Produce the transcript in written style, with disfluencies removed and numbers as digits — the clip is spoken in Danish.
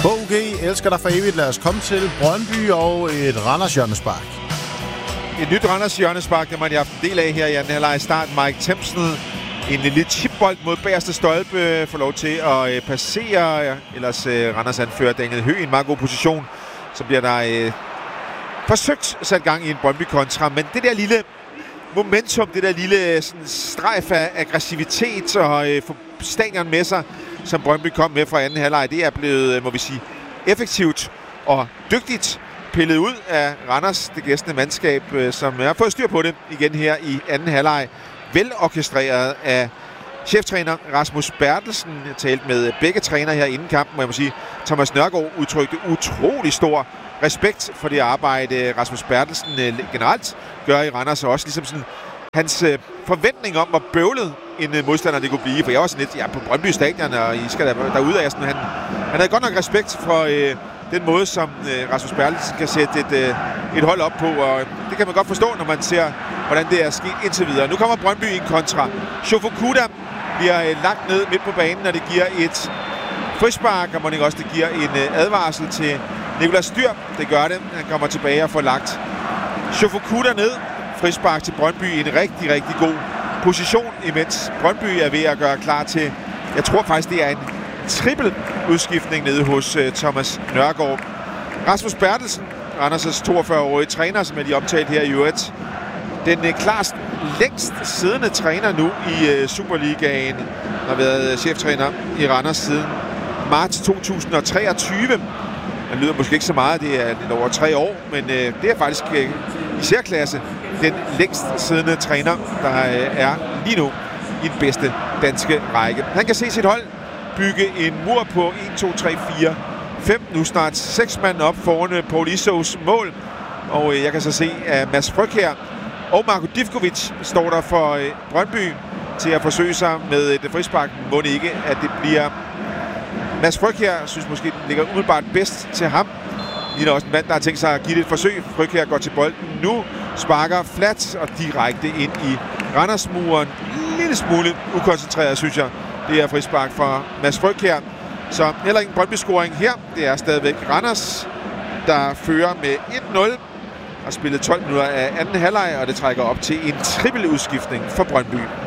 HG elsker dig for evigt. Lad os komme til Brøndby og et Randers hjørnespark. Et nyt Randers hjørnespark, det man har haft en del af her i anden halvleg. Start Mike Tempsel. En lille chipbold mod bagerste stolpe. Får lov til at passere. Ellers Randers anfører Daniel Høgh i en meget god position. Så bliver der forsøgt sat gang i en Brøndby-kontra. Men det der lille momentum, det der lille sådan, strejf af aggressivitet og få stadion med sig, som Brøndby kom med fra anden halvleg, det er blevet, må vi sige, effektivt og dygtigt pillet ud af Randers, det gæstende mandskab, som har fået styr på det igen her i anden halvleg. Velorkestreret af cheftræner Rasmus Bertelsen. Jeg talte med begge trænere her inden kampen, og jeg må sige, Thomas Nørgaard udtrykte utrolig stor respekt for det arbejde, Rasmus Bertelsen generelt gør i Randers, og også ligesom sådan hans forventning om, hvor bøvlet en modstander det kunne blive. For jeg var sådan lidt på Brøndby Stadion, og I skal derude af. Han havde godt nok respekt for den måde, som Rasmus Bertelsen kan sætte et hold op på, og det kan man godt forstå, når man ser, hvordan det er sket indtil videre. Nu kommer Brøndby i en kontra. Shofukuda bliver lagt ned midt på banen, og det giver et frispark, og måske også det giver en advarsel til Nicolas Dyr. Det gør det. Han kommer tilbage og får lagt Shofukuda ned. Frispark til Brøndby i en rigtig, rigtig god position, imens Brøndby er ved at gøre klar til, jeg tror faktisk, det er en trippel udskiftning nede hos Thomas Nørgaard. Rasmus Bertelsen, Randers' 42-årige træner, som er de omtalt her i øvrigt. Den klart længst siddende træner nu i Superligaen. Har været cheftræner i Randers siden marts 2023. Det lyder måske ikke så meget, det er lidt over 3 år, men det er faktisk i særklasse den længst siddende træner, der er lige nu i den bedste danske række. Han kan se sit hold bygge en mur på 1, 2, 3, 4, 5, nu snart 6 mand op foran Paul Isos mål. Og jeg kan så se, at Mads Frøkjær og Marko Divkovic står der for Brøndby til at forsøge sig med et frispark. Må det ikke, at det bliver Mads Frøkjær. Synes måske, den ligger umiddelbart bedst til ham. Ligner også en mand, der har tænkt sig at give det et forsøg. Frøkjær går til bolden nu, sparker flat og direkte ind i Randersmuren. En lille smule ukoncentreret, synes jeg. Det er frispark fra Mads Frøkjær. Så heller ingen Brøndby-scoring her. Det er stadigvæk Randers, der fører med 1-0. Har spillet 12 minutter af anden halvleg, og det trækker op til en trippel udskiftning for Brøndby.